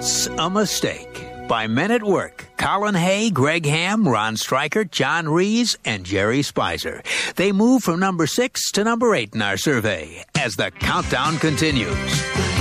It's a Mistake by Men at Work. Colin Hay, Greg Ham, Ron Streicher, John Rees, and Jerry Spicer. They move from number 6 to number 8 in our survey as the countdown continues.